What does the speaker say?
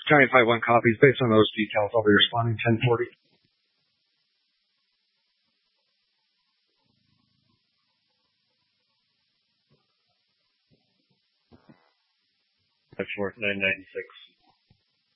Giant 5-1 copies. Based on those details, I'll be responding 1040. That's worth 996.